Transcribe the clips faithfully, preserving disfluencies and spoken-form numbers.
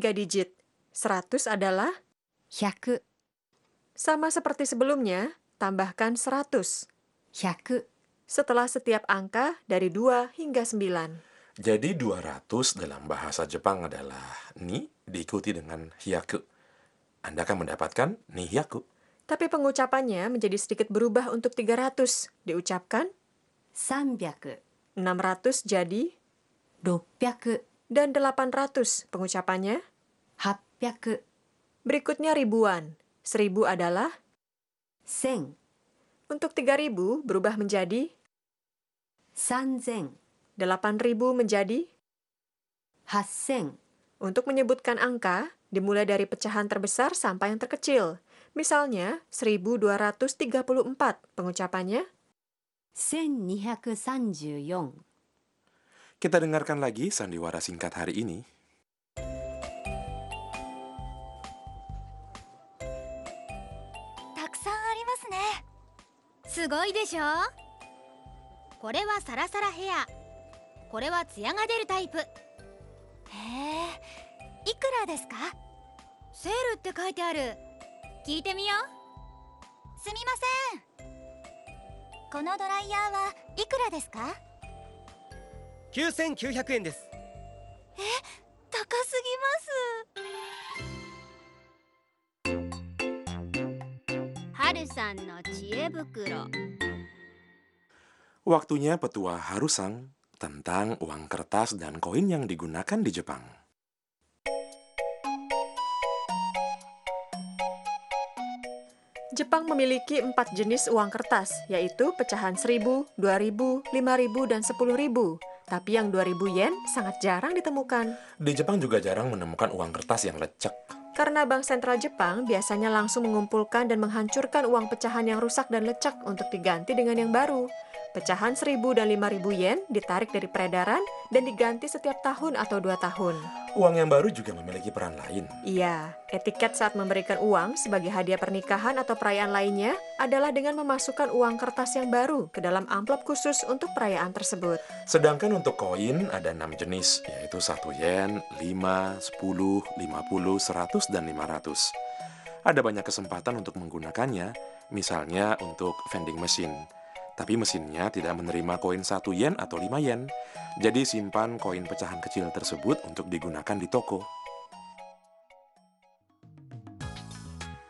tiga digit. seratus adalah? ひゃく、 Sama seperti sebelumnya, tambahkan seratus. ひゃく、 Setelah setiap angka dari dua hingga sembilan. Jadi dua ratus dalam bahasa Jepang adalah ni diikuti dengan hyaku. Anda akan mendapatkan ni hyaku. Tapi pengucapannya menjadi sedikit berubah untuk tiga ratus. Diucapkan さんびゃく、 enam ratus jadi ろっぴゃく、 dan delapan ratus. Pengucapannya はっぴゃく、 berikutnya ribuan. Seribu adalah? せん、 Untuk tiga ribu berubah menjadi? さんぜん、 Delapan ribu menjadi? はっせん、 Untuk menyebutkan angka, dimulai dari pecahan terbesar sampai yang terkecil. Misalnya, seribu dua ratus tiga puluh empat. Pengucapannya? せんにひゃくさんじゅうよん。 Kita dengarkan lagi sandiwara singkat hari ini. たくさんありますね。 すごいでしょ。これはサラサラヘア、これはツヤが出るタイプ。 へえ、いくらですか？ セールって書いてある。聞いてみよう。 すみません。このドライヤーはいくらですか？ きゅうせんきゅうひゃくえんです。 え、高すぎます。はるさんの知恵袋。 Waktunya petua Harusang tentang uang kertas dan koin yang digunakan di Jepang. Jepang memiliki empat jenis uang kertas, yaitu pecahan seribu, dua ribu, lima ribu, dan sepuluh ribu. Tapi yang dua ribu yen sangat jarang ditemukan. Di Jepang juga jarang menemukan uang kertas yang lecek. Karena Bank Sentral Jepang biasanya langsung mengumpulkan dan menghancurkan uang pecahan yang rusak dan lecek untuk diganti dengan yang baru. Pecahan seribu dan lima ribu yen ditarik dari peredaran dan diganti setiap tahun atau dua tahun. Uang yang baru juga memiliki peran lain. Iya, etiket saat memberikan uang sebagai hadiah pernikahan atau perayaan lainnya adalah dengan memasukkan uang kertas yang baru ke dalam amplop khusus untuk perayaan tersebut. Sedangkan untuk koin ada enam jenis, yaitu satu yen, lima, sepuluh, lima puluh, seratus, dan lima ratus. Ada banyak kesempatan untuk menggunakannya, misalnya untuk vending machine. Tapi mesinnya tidak menerima koin satu yen atau lima yen. Jadi simpan koin pecahan kecil tersebut untuk digunakan di toko.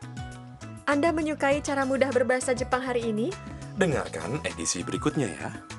Anda menyukai cara mudah berbahasa Jepang hari ini? Dengarkan edisi berikutnya ya.